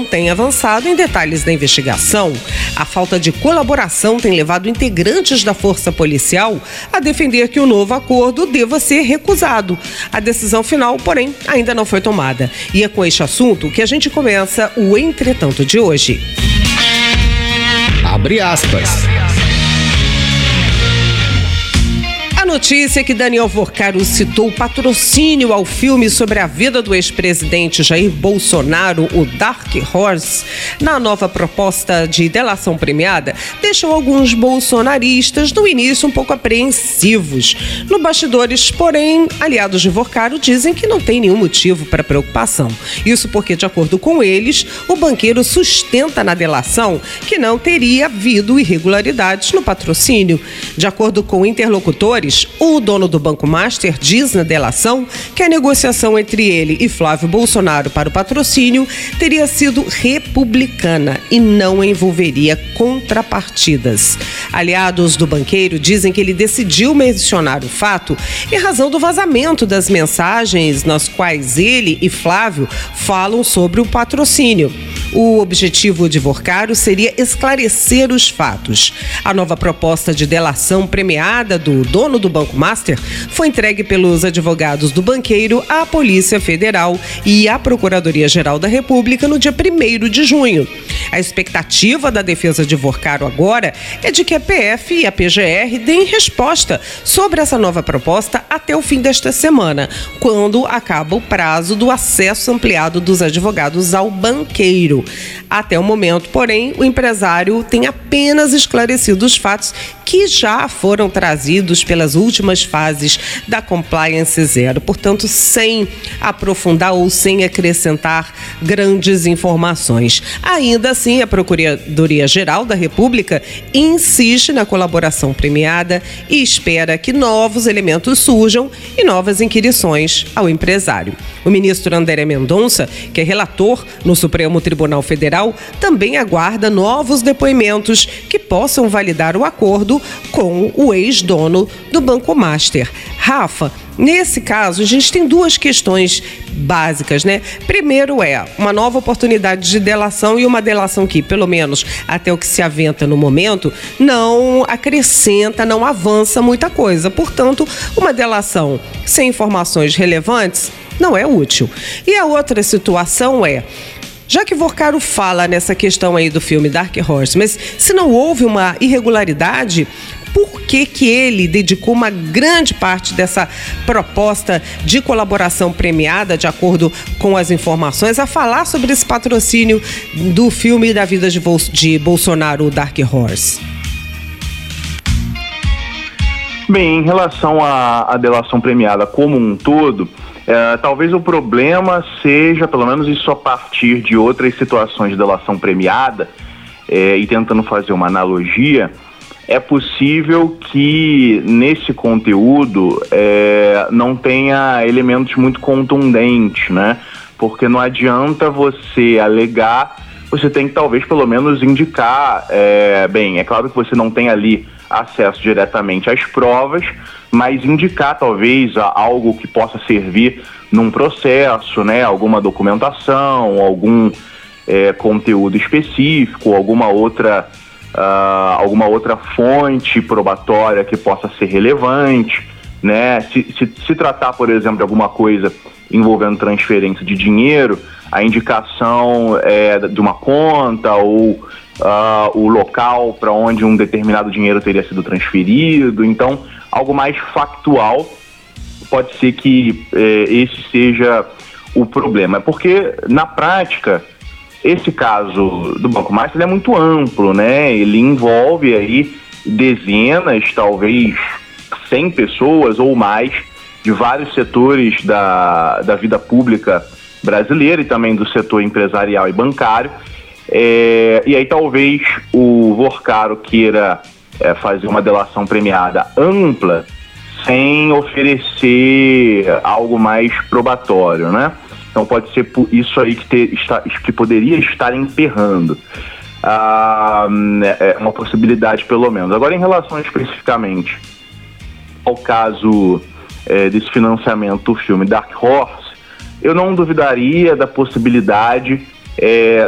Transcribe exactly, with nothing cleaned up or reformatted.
não tem avançado em detalhes da investigação. A falta de colaboração tem levado integrantes da força policial a defender que o novo acordo deva ser recusado. A decisão final, porém, ainda não foi tomada. E é com este assunto que a gente começa o Entretanto de hoje. Abre aspas. A notícia é que Daniel Vorcaro citou patrocínio ao filme sobre a vida do ex-presidente Jair Bolsonaro, o Dark Horse, na nova proposta de delação premiada, deixou alguns bolsonaristas no início um pouco apreensivos. No bastidores, porém, aliados de Vorcaro dizem que não tem nenhum motivo para preocupação. Isso porque, de acordo com eles, o banqueiro sustenta na delação que não teria havido irregularidades no patrocínio. De acordo com interlocutores, o dono do Banco Master diz na delação que a negociação entre ele e Flávio Bolsonaro para o patrocínio teria sido republicana e não envolveria contrapartidas. Aliados do banqueiro dizem que ele decidiu mencionar o fato em razão do vazamento das mensagens nas quais ele e Flávio falam sobre o patrocínio. O objetivo de Vorcaro seria esclarecer os fatos. A nova proposta de delação premiada do dono do Banco Master foi entregue pelos advogados do banqueiro à Polícia Federal e à Procuradoria-Geral da República no dia primeiro de junho. A expectativa da defesa de Vorcaro agora é de que a P F e a P G R deem resposta sobre essa nova proposta até o fim desta semana, quando acaba o prazo do acesso ampliado dos advogados ao banqueiro. Até o momento, porém, o empresário tem apenas esclarecido os fatos que já foram trazidos pelas últimas fases da Compliance Zero, portanto, sem aprofundar ou sem acrescentar grandes informações. Ainda assim, a Procuradoria-Geral da República insiste na colaboração premiada e espera que novos elementos surjam e novas inquirições ao empresário. O ministro André Mendonça, que é relator no Supremo Tribunal Federal, também aguarda novos depoimentos que possam validar o acordo com o ex-dono do Banco Master. Rafa, nesse caso, a gente tem duas questões básicas, né? Primeiro é uma nova oportunidade de delação e uma delação que, pelo menos até o que se aventa no momento, não acrescenta, não avança muita coisa. Portanto, uma delação sem informações relevantes não é útil. E a outra situação é, já que Vorcaro fala nessa questão aí do filme Dark Horse, mas se não houve uma irregularidade, por que que ele dedicou uma grande parte dessa proposta de colaboração premiada, de acordo com as informações, a falar sobre esse patrocínio do filme da vida de, Bol- de Bolsonaro, o Dark Horse? Bem, em relação à, à delação premiada como um todo, é, talvez o problema seja, pelo menos isso a partir de outras situações de delação premiada, é, e tentando fazer uma analogia, é possível que nesse conteúdo é, não tenha elementos muito contundentes, né? Porque não adianta você alegar, você tem que talvez pelo menos indicar, é, bem, é claro que você não tem ali acesso diretamente às provas, mas indicar talvez algo que possa servir num processo, né? Alguma documentação, algum é, conteúdo específico, alguma outra Uh, alguma outra fonte probatória que possa ser relevante, né? Se, se, se tratar, por exemplo, de alguma coisa envolvendo transferência de dinheiro, a indicação é, de uma conta ou uh, o local para onde um determinado dinheiro teria sido transferido. Então, algo mais factual, pode ser que eh, esse seja o problema. Porque, na prática, esse caso do Banco Master é muito amplo, né? Ele envolve aí dezenas, talvez cem pessoas ou mais de vários setores da, da vida pública brasileira e também do setor empresarial e bancário. É, e aí talvez o Vorcaro queira é, fazer uma delação premiada ampla sem oferecer algo mais probatório, né? Então pode ser isso aí que, ter, está, que poderia estar emperrando. Ah, é uma possibilidade pelo menos. Agora, em relação especificamente ao caso é, desse financiamento do filme Dark Horse, eu não duvidaria da possibilidade é,